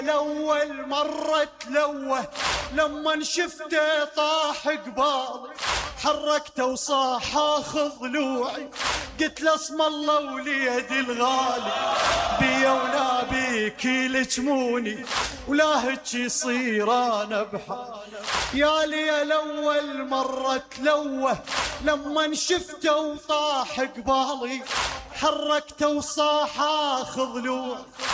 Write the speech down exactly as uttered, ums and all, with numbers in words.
الأول مرة تلوه لما شفته طاح قبالي، حركته وصاح اخذ ضلوعي، قلت له اسم الله وليدي الغالي، بيا ونابيك يلجموني ولا هيك يصير انا بحالي. يا لي الأول مرة تلوه لما شفته وطاح قبالي، حركته وصاح اخذ ضلوعي،